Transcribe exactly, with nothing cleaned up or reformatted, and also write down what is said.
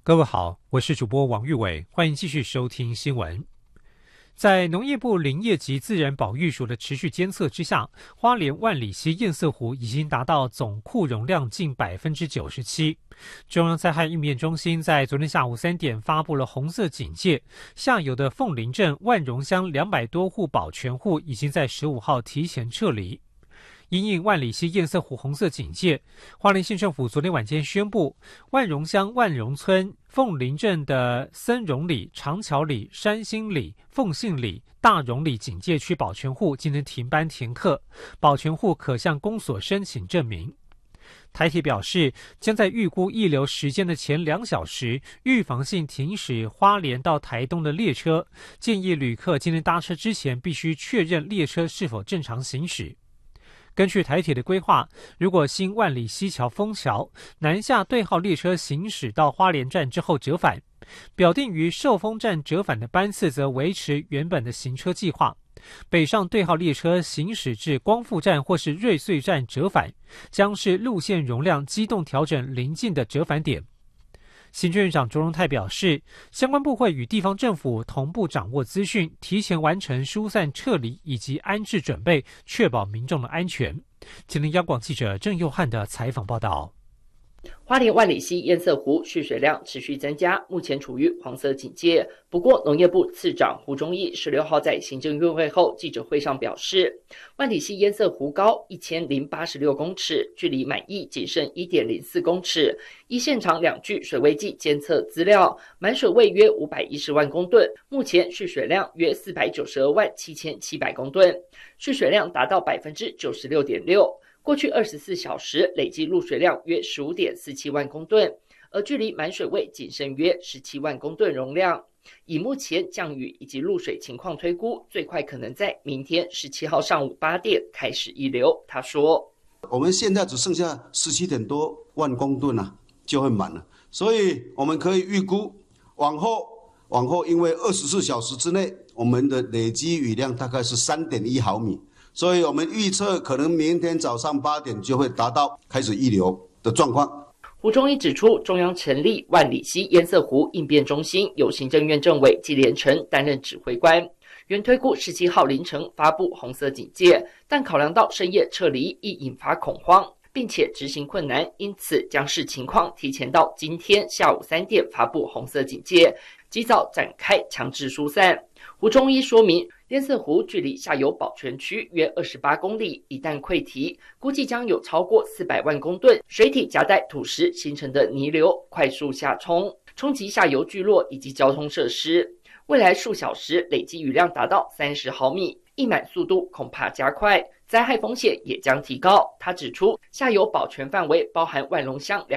各位好，我是主播王玉伟，欢迎继续收听新闻。在农业部林业及自然保育署的持续监测之下，花莲万里溪堰塞湖已经达到总库容量近百分之九十七。中央灾害应变中心在昨天下午三点发布了红色警戒，下游的凤林镇万荣乡两百多户保全户已经在十五号提前撤离。因应万里溪堰塞湖红色警戒，花莲县政府昨天晚间宣布，万荣乡万荣村、凤林镇的森荣里、长桥里、山兴里、凤信里、大荣里警戒区保全户今天停班停课，保全户可向公所申请证明。台铁表示，将在预估溢流时间的前两小时，预防性停驶花莲到台东的列车，建议旅客今天搭车之前必须确认列车是否正常行驶。根据台铁的规划，如果新万里溪桥封桥，南下对号列车行驶到花莲站之后折返，表定于寿丰站折返的班次则维持原本的行车计划。北上对号列车行驶至光复站或是瑞穗站折返，将是路线容量机动调整临近的折返点。行政院长卓荣泰表示，相关部会与地方政府同步掌握资讯，提前完成疏散撤离以及安置准备，确保民众的安全。今天央广记者郑佑汉的采访报道。 花莲万里溪堰塞湖蓄水量持续增加，目前处于黄色警戒。不过，农业部次长胡忠义十六号在行政院会后记者会上表示，万里溪堰塞湖高一千零八十六公尺，距离满溢仅剩一点零四公尺。依现场两具水位计监测资料，满水位约五百一十万公吨，目前蓄水量约四百九十二万七千七百公吨，蓄水量达到百分之九十六点六。过去二十四小时累计入水量约 十五点四七万公吨，而距离满水位仅剩约十七万公吨容量。以目前降雨以及入水情况推估，最快可能在明天十七号上午八点开始溢流。他说， 我们现在只剩下十七点多万公吨啊，就会满了，所以我们可以预估往后往后因为二十四小时之内我们的累积雨量大概是 三点一毫米，所以我们预测可能明天早上八点就会达到开始溢流的状况。 胡忠义指出，中央成立万里溪堰塞湖应变中心，由行政院政委纪连成担任指挥官。原推估十七号凌晨发布红色警戒，但考量到深夜撤离易引发恐慌，并且执行困难，因此将视情况提前到今天下午三点发布红色警戒，及早展开强制疏散。胡忠义说明，堰塞湖距离下游保全区约二十八公里，一旦溃堤，估计将有超过四百万公吨水体夹带土石形成的泥流快速下冲，冲击下游聚落以及交通设施。未来数小时累积雨量达到三十毫米，溢满速度恐怕加快，灾害风险也将提高。他指出，下游保全范围包含万荣乡